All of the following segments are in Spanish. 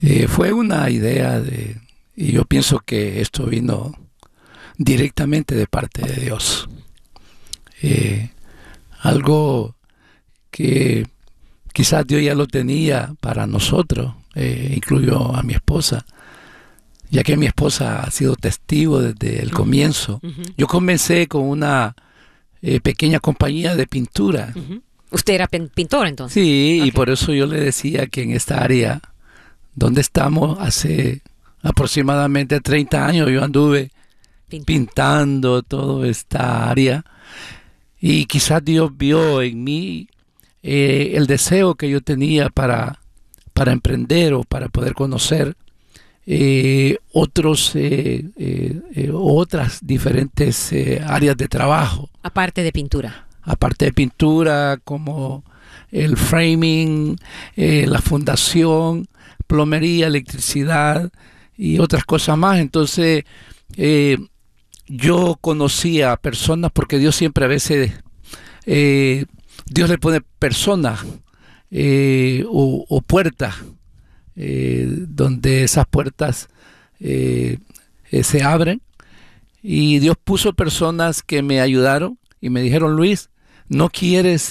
Fue una idea y yo pienso que esto vino directamente de parte de Dios. Eh, Algo que quizás Dios ya lo tenía para nosotros, incluyó a mi esposa, ya que mi esposa ha sido testigo desde el comienzo. Ujú. Yo comencé con una pequeña compañía de pintura. Ujú. Usted era pintor entonces. Sí, y Ok. por eso yo le decía que en esta área donde estamos hace aproximadamente 30 años yo anduve pintando toda esta área y quizás Dios vio en mí el deseo que yo tenía para emprender o para poder conocer otras diferentes áreas de trabajo, Aparte de pintura. aparte de pintura, como el framing, la fundación, plomería, electricidad y otras cosas más. Entonces, yo conocía a personas porque Dios siempre a veces, Dios le pone personas o puertas, donde esas puertas se abren, y Dios puso personas que me ayudaron y me dijeron: Luis, ¿no quieres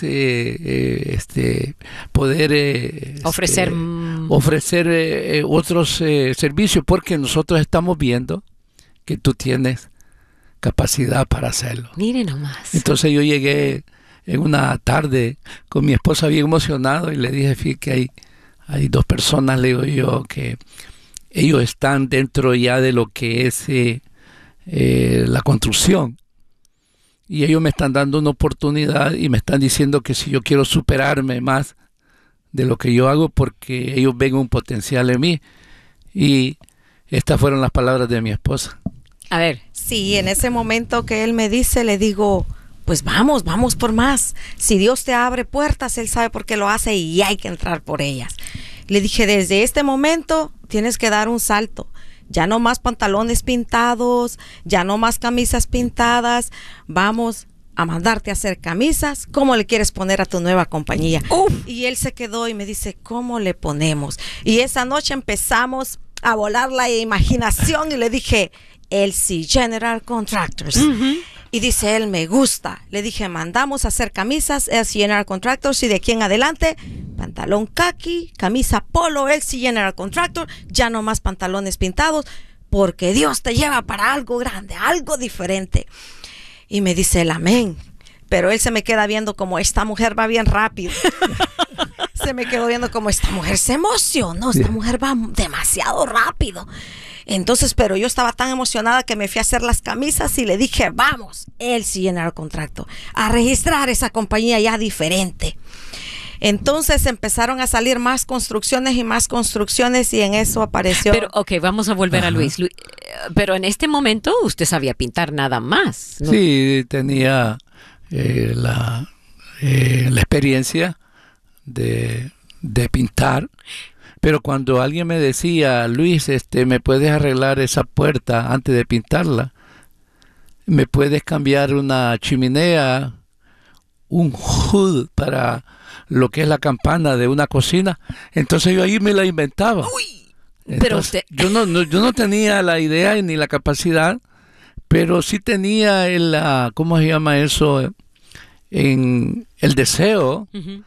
poder Ofrecer. ofrecer otros servicios? Porque nosotros estamos viendo que tú tienes capacidad para hacerlo. Mire nomás. Entonces yo llegué en una tarde con mi esposa bien emocionado y le dije: fíjate que hay dos personas, le digo yo, que ellos están dentro ya de lo que es la construcción, y ellos me están dando una oportunidad y me están diciendo que si yo quiero superarme más de lo que yo hago, porque ellos ven un potencial en mí. Y estas fueron las palabras de mi esposa. A ver. Sí, en ese momento que él me dice, le digo, pues vamos, vamos por más. Si Dios te abre puertas, Él sabe por qué lo hace y hay que entrar por ellas. Le dije, desde este momento tienes que dar un salto. Ya no más pantalones pintados, ya no más camisas pintadas. Vamos a mandarte a hacer camisas. ¿Cómo le quieres poner a tu nueva compañía? Y él se quedó y me dice, ¿cómo le ponemos? Y esa noche empezamos a volar la imaginación y le dije, LC General Contractors. Y dice él, me gusta. Le dije, mandamos a hacer camisas LC General Contractors, y de aquí en adelante pantalón khaki, camisa polo LC General Contractor, ya no más pantalones pintados, porque Dios te lleva para algo grande, algo diferente. Y me dice el amén. Pero él se me queda viendo como, esta mujer va bien rápido. Se me quedó viendo como, esta mujer se emocionó, esta mujer va demasiado rápido. Entonces, pero yo estaba tan emocionada que me fui a hacer las camisas y le dije, vamos, él sí llena el contrato, a registrar esa compañía ya diferente. Entonces empezaron a salir más construcciones y en eso apareció. Pero, ok, vamos a volver a Luis. Pero en este momento usted sabía pintar nada más, ¿no? Sí, tenía la experiencia de pintar. Pero cuando alguien me decía, Luis, ¿me puedes arreglar esa puerta antes de pintarla? ¿Me puedes cambiar una chimenea, un hood para lo que es la campana de una cocina? Entonces yo ahí me la inventaba. Pero Entonces, usted... yo no tenía la idea ni la capacidad, pero sí tenía ¿cómo se llama eso? En el deseo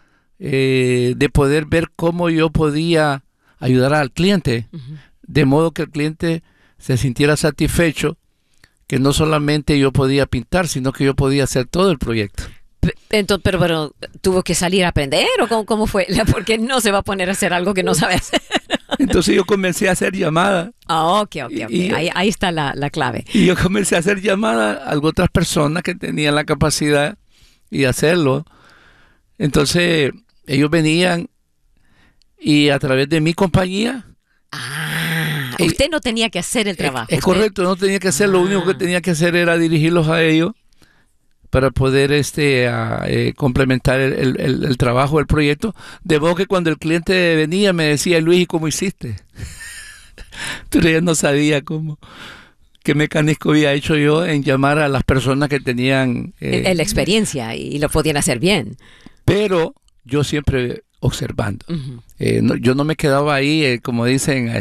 de poder ver cómo yo podía ayudar al cliente, de modo que el cliente se sintiera satisfecho, que no solamente yo podía pintar, sino que yo podía hacer todo el proyecto. Entonces, pero ¿tuvo que salir a aprender o cómo fue? Porque no se va a poner a hacer algo que no sabe hacer. Entonces yo comencé a hacer llamadas. Ok. Ahí está la clave. Y yo comencé a hacer llamadas a otras personas que tenían la capacidad y hacerlo. Entonces ellos venían y a través de mi compañía... Usted no tenía que hacer el trabajo. Es correcto, no tenía que hacer, lo único que tenía que hacer era dirigirlos a ellos para poder complementar el trabajo del proyecto. De modo que cuando el cliente venía me decía, Luis, ¿y cómo hiciste? Pero yo no sabía qué mecanismo había hecho yo en llamar a las personas que tenían... la experiencia y lo podían hacer bien. Pero yo siempre observando. Ujú. Yo no me quedaba ahí, como dicen,